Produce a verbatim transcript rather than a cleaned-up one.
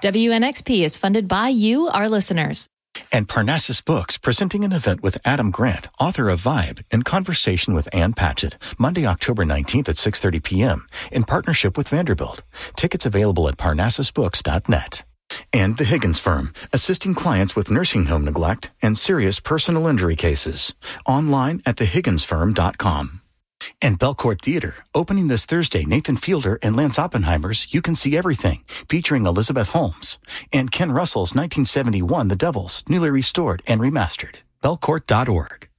W N X P is funded by you, our listeners. And Parnassus Books, presenting an event with Adam Grant, author of Vibe, in conversation with Ann Patchett, Monday, October nineteenth at six thirty p.m., in partnership with Vanderbilt. Tickets available at parnassus books dot net. And The Higgins Firm, assisting clients with nursing home neglect and serious personal injury cases. Online at the higgins firm dot com. And Belcourt Theater, opening this Thursday, Nathan Fielder and Lance Oppenheimer's You Can See Everything, featuring Elizabeth Holmes, and Ken Russell's nineteen seventy-one The Devils, newly restored and remastered. belcourt dot org.